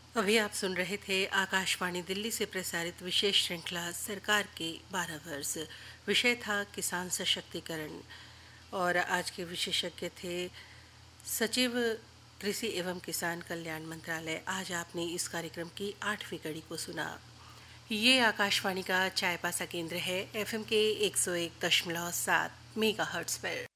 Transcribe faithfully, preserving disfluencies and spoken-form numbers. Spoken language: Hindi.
अभी आप सुन रहे थे आकाशवाणी दिल्ली से प्रसारित विशेष श्रृंखला सरकार के बारह वर्ष। विषय था किसान सशक्तिकरण और आज के विशेषज्ञ थे सचिव कृषि एवं किसान कल्याण मंत्रालय। आज आपने इस कार्यक्रम की आठवीं कड़ी को सुना। ये आकाशवाणी का चायपासा केंद्र है, एफएम के एक सौ एक दशमलव सात मेगा हर्ट्ज पर।